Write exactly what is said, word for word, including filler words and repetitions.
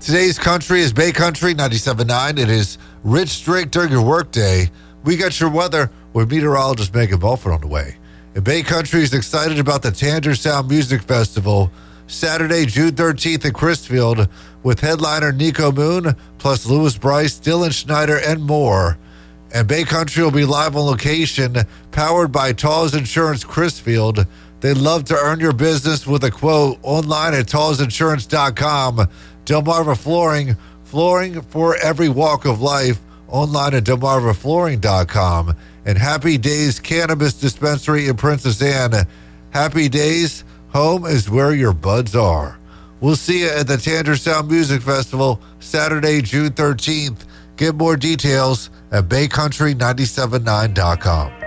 Today's country is Bay Country ninety-seven point nine. It is Rich Drink during your workday. We got your weather with meteorologist Megan Bulford on the way. And Bay Country is excited about the Tanger Sound Music Festival Saturday, June thirteenth in Chrisfield with headliner Nico Moon, plus Louis Bryce, Dylan Schneider, and more. And Bay Country will be live on location, powered by Tall's Insurance Chrisfield. They'd love to earn your business with a quote online at talls insurance dot com. Delmarva Flooring, flooring for every walk of life, online at delmarva flooring dot com. And Happy Days Cannabis Dispensary in Princess Anne. Happy Days, home is where your buds are. We'll see you at the Tanger Sound Music Festival Saturday, June thirteenth. Get more details at bay country nine seven nine dot com.